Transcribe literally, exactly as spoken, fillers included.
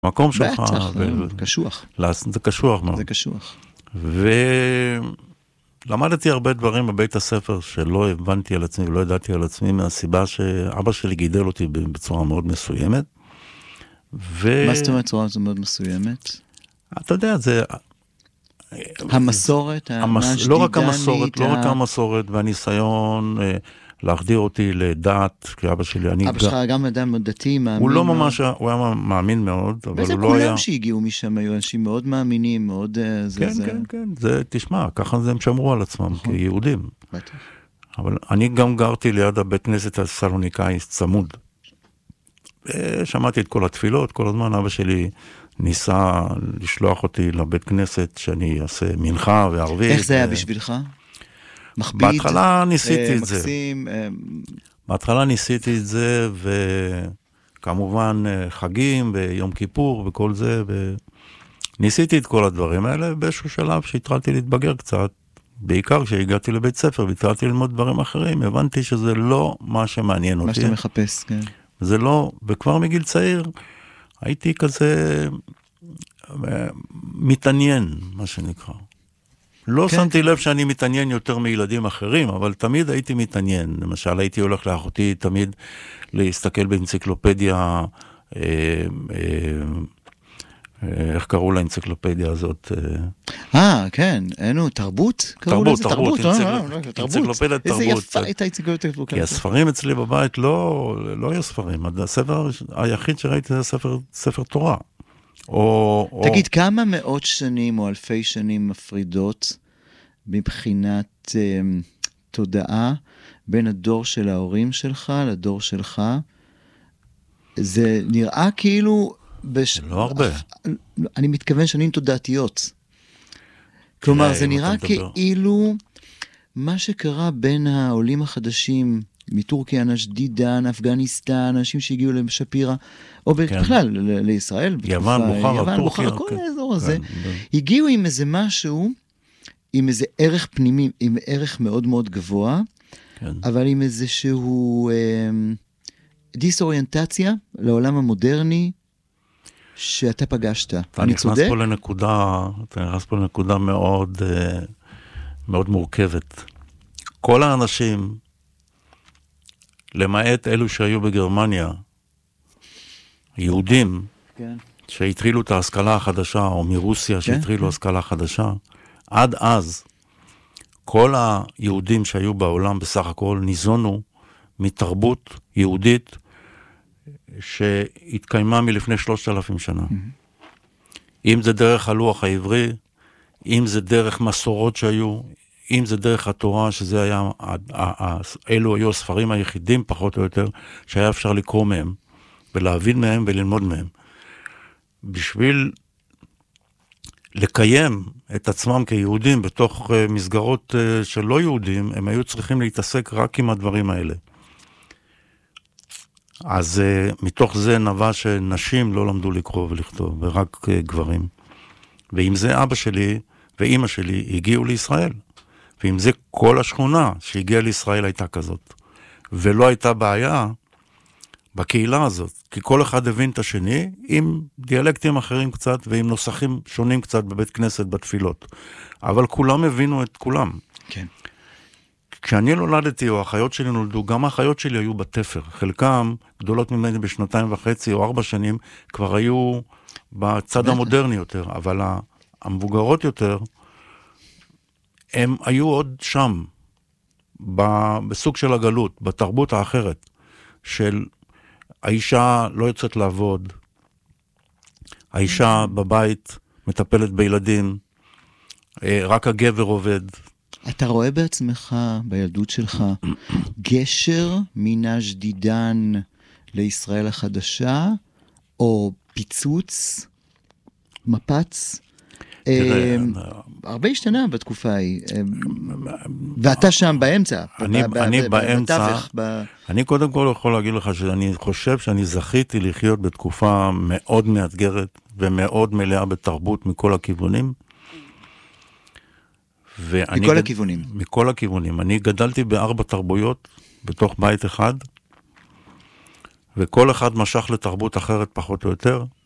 מקום שלך. בטח, זה קשוח. זה קשוח מאוד. זה קשוח. ולמדתי הרבה דברים בבית הספר שלא הבנתי על עצמי ולא ידעתי על עצמי, מהסיבה שאבא שלי גידל אותי בצורה מאוד מסוימת. ו... מה זאת אומרת צורה מאוד מסוימת? אתה יודע, זה... המסורת, המס... לא רק המסורת, לא רק המסורת והניסיון להחדיר אותי לדעת, כי אבא שלי, אני... אבא שלך גם אדם דתי, מאמין. הוא לא ממש, הוא היה מאמין מאוד, אבל הוא לא היה... וזה כולם שהגיעו משם, היו אנשים מאוד מאמינים, מאוד... כן, כן, כן, זה, תשמע, ככה הם שמרו על עצמם כיהודים. בטח. אבל אני גם גרתי ליד הבית כנסת הסלוניקאי צמוד. ושמעתי את כל התפילות, כל הזמן אבא שלי ניסה לשלוח אותי לבית כנסת שאני אעשה מנחה וערבית. איך זה היה בשבילך? מכביד? בהתחלה ניסיתי את זה. מקסים? בהתחלה ניסיתי את זה, וכמובן חגים ויום כיפור וכל זה, וניסיתי את כל הדברים האלה, באיזשהו שלב שהתחלתי להתבגר קצת, בעיקר כשהגעתי לבית ספר והתחלתי ללמוד דברים אחרים, הבנתי שזה לא מה שמעניין אותי. מה שאתה מחפש, כן. זה לא, וכבר מגיל צעיר, הייתי כזה מתעניין, מה שנקרא. לא כן. שמתי לב שאני מתעניין יותר מילדים אחרים, אבל תמיד הייתי מתעניין. למשל, הייתי הולך לאחותי תמיד להסתכל באנציקלופדיה, אה, אה, איך קראו לאנציקלופדיה הזאת? אה, כן, אינו, תרבות? תרבות, תרבות, אנציקלופדיית תרבות. איזה יפה הייתה אנציקלופדיה. כי הספרים אצלי בבית לא, לא היו ספרים. הספר היחיד שראיתי זה ספר, ספר תורה. או, תגיד, או... כמה מאות שנים או אלפי שנים מפרידות מבחינת אה, תודעה בין הדור של ההורים שלך לדור שלך? זה נראה כאילו... בש... לא הרבה. אני מתכוון שנים תודעתיות. כלומר, זה נראה כאילו מה שקרה בין העולים החדשים מטורקיה, נג'דידן, אפגניסטן, אנשים שהגיעו לשפירה, או בכלל לישראל, יוון, בוכרה, טורקיה, כל האזור הזה, הגיעו עם איזה משהו, עם איזה ערך פנימי, עם ערך מאוד מאוד גבוה, אבל עם איזשהו דיסאוריינטציה לעולם המודרני, שאתה פגשת. אני צודק? פה לנקודה, אתה נכנס פה לנקודה מאוד, מאוד מורכבת. כל האנשים, למעט אלו שהיו בגרמניה, יהודים, כן. שהתחילו את ההשכלה החדשה, או מרוסיה כן, שהתחילו כן. השכלה חדשה, עד אז, כל היהודים שהיו בעולם בסך הכל ניזונו מתרבות יהודית, שהתקיימה מלפני שלושת אלפים שנה. Mm-hmm. אם זה דרך הלוח העברי, אם זה דרך מסורות שהיו, אם זה דרך התורה, שזה היה, אלו היו הספרים היחידים פחות או יותר, שהיה אפשר לקרוא מהם, ולהבין מהם וללמוד מהם. בשביל לקיים את עצמם כיהודים בתוך מסגרות של לא יהודים, הם היו צריכים להתעסק רק עם הדברים האלה. אז uh, מתוך זה נבע שנשים לא למדו לקרוא ולכתוב, ורק uh, גברים. ועם זה אבא שלי ואמא שלי הגיעו לישראל. ועם זה כל השכונה שהגיעה לישראל הייתה כזאת. ולא הייתה בעיה בקהילה הזאת, כי כל אחד הבין את השני, עם דיאלקטים אחרים קצת, ועם נוסחים שונים קצת בבית כנסת, בתפילות. אבל כולם הבינו את כולם. כן. כשאני נולדתי, או האחיות שלי נולדו, גם האחיות שלי היו בתפר. חלקם, גדולות ממני בשנתיים וחצי או ארבע שנים, כבר היו בצד המודרני יותר, אבל המבוגרות יותר, הם היו עוד שם, בסוג של הגלות, בתרבות האחרת, של האישה לא יוצאת לעבוד, האישה בבית מטפלת בילדים, רק הגבר עובד. אתה רואה בעצמך, בילדות שלך, גשר מנג'דידן לישראל החדשה, או פיצוץ, מפץ? הרבה השתנה בתקופה ההיא, ואתה שם באמצע. אני באמצע, אני קודם כל יכול להגיד לך שאני חושב שאני זכיתי לחיות בתקופה מאוד מאתגרת, ומאוד מלאה בתרבות מכל הכיוונים. מכל הכיוונים. מכל הכיוונים. אני גדלתי בארבע תרבויות, בתוך בית אחד, וכל אחד משך לתרבות אחרת פחות או יותר,